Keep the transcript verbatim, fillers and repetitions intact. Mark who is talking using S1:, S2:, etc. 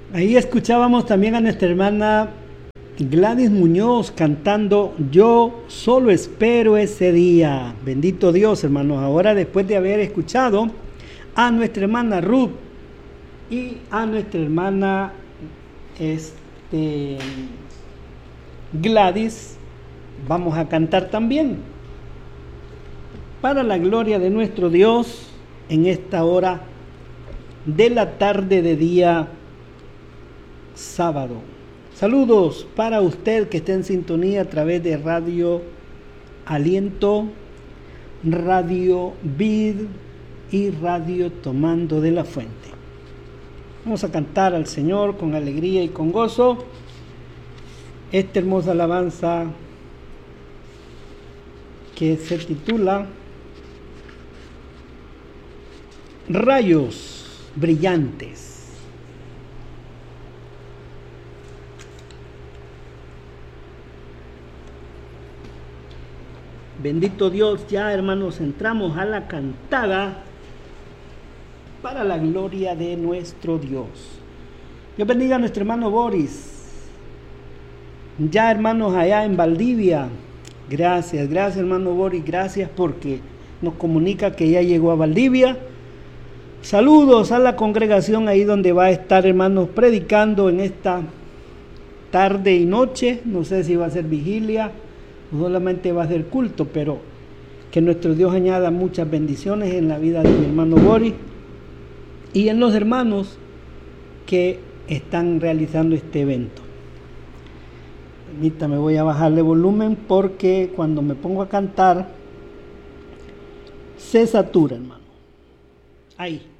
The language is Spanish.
S1: Ahí escuchábamos también a nuestra hermana Gladys Muñoz cantando Yo solo espero ese día. Bendito Dios, hermanos. Ahora, después de haber escuchado a nuestra hermana Ruth y a nuestra hermana este, Gladys, vamos a cantar también para la gloria de nuestro Dios en esta hora de la tarde de día sábado. Saludos para usted que está en sintonía a través de Radio Aliento, Radio Vid y Radio Tomando de la Fuente. Vamos a cantar al Señor con alegría y con gozo esta hermosa alabanza que se titula Rayos Brillantes. Bendito Dios, ya hermanos, entramos a la cantada para la gloria de nuestro Dios. Dios bendiga a nuestro hermano Boris. Ya hermanos allá en Valdivia, gracias, gracias hermano Boris, gracias porque nos comunica que ya llegó a Valdivia. Saludos a la congregación ahí donde va a estar hermanos predicando en esta tarde y noche. No sé si va a ser vigilia, no solamente va a ser culto, pero que nuestro Dios añada muchas bendiciones en la vida de mi hermano Boris y en los hermanos que están realizando este evento. Permítame, voy a bajarle volumen porque cuando me pongo a cantar se satura, hermano. Ahí.